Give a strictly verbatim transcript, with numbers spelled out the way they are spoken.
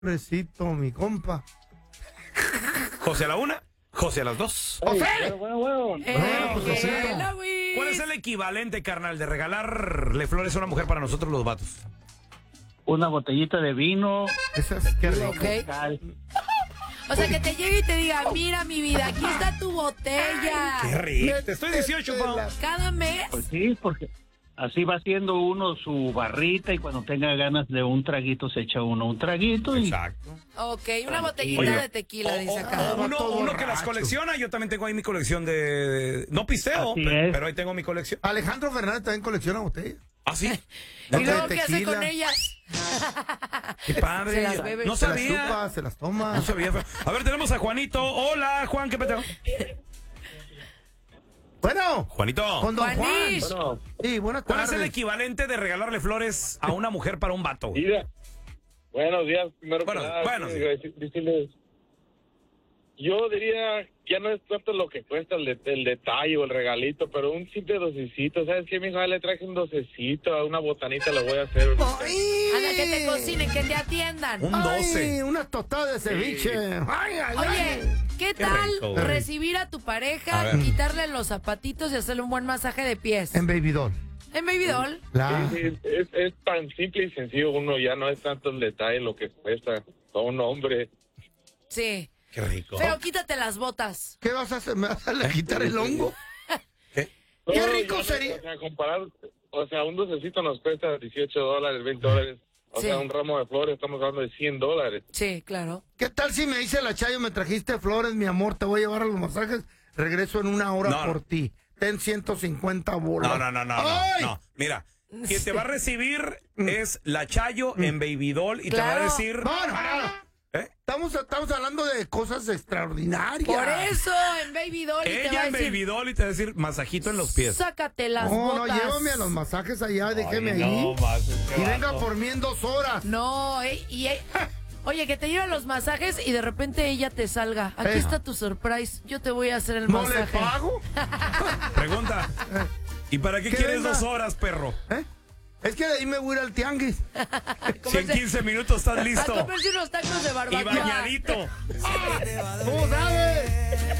Recito, mi compa. José a la una, José a las dos. ¡José! Bueno, bueno, bueno. Eh, Bueno, pues, José. hola, güey. ¿Cuál es el equivalente, carnal, de regalarle flores a una mujer para nosotros los vatos? Una botellita de vino. Esas, qué rico. Ok. Cal. O sea, que te llegue y te diga, mira mi vida, aquí está tu botella. ¡Qué rico! Te estoy dieciocho, Pau. Cada mes. Pues sí, porque así va haciendo uno su barrita y cuando tenga ganas de un traguito se echa uno un traguito y Exacto. Ok, una botellita Oye, de tequila, o- dice o- acá. o uno, Todo uno que las borracho. colecciona, yo también tengo ahí mi colección de... de- no pisteo, Así pe- es. pero ahí tengo mi colección. Alejandro Fernández también colecciona botellas. ¿Ah, sí? ¿Y Botella luego de qué hace tequila. con ellas? ¡Qué padre! Se las bebe. No Se las sabía. chupa, se las toma. No sabía. A ver, tenemos a Juanito. Hola, Juan, ¿qué peteo? Bueno, Juanito. con don Juan. Juanish. bueno, Sí, buenas ¿Cuál tardes. es el equivalente de regalarle flores a una mujer para un vato, güey? Mira, buenos días, primero Bueno, que nada. buenos sí, días. dec- decirles, yo diría, ya no es tanto lo que cuesta el, de- el detalle o el regalito, pero un simple docecito. ¿Sabes qué, mijo? Le traje un docecito, a una botanita le voy a hacer. ¡Ay! Anda, que te cocinen, que te atiendan. Un doce. Ay, unas tostadas de ceviche. Ay, ay, Oye, ay. ¿qué Qué tal rico, güey. recibir a tu A pareja, ver. quitarle los zapatitos y hacerle un buen masaje de pies? En Baby Doll. En Baby Doll. La... Sí, sí, es, es tan simple y sencillo uno, ya no es tanto el detalle lo que cuesta a un hombre. Sí. Qué rico. Pero quítate las botas. ¿Qué vas a hacer? ¿Me vas a quitar el hongo? ¿Qué? ¡Qué No, rico ya no, sería! O sea, comparar, o sea, un docecito nos cuesta dieciocho dólares, veinte dólares. O Sí. sea, un ramo de flores estamos hablando de cien dólares. Sí, claro. ¿Qué tal si me dice la Chayo, me trajiste flores, mi amor, te voy a llevar a los masajes, regreso en una hora No, por no. ti. Ten ciento cincuenta bolas. No, no, no, no, no, ¡Ay! no. Mira, quien te va a recibir es la Chayo en Baby Doll y te Claro. va a decir... No, no, no, no. ¿Eh? Estamos, estamos hablando de cosas extraordinarias. Por eso, en Baby Doll. y te va Ella a en decir, Baby Doll y te va a decir masajito en los pies. sácate las No, no, botas. llévame a los masajes allá, déjeme Ay, ahí. no, más, qué y venga vato. por mí en dos horas. No, eh, y, eh, oye, que te lleva a los masajes y de repente ella te salga. Aquí Eh. está tu surprise. Yo te voy a hacer el ¿No le masaje. pago? Pregunta. ¿Y para qué ¿Qué quieres venga? dos horas, perro? ¿Eh? Es que de ahí me voy a ir al tianguis. Si en quince minutos estás A listo. comerse unos tacos de barbacoa. Y bañadito. ¿Cómo sabes?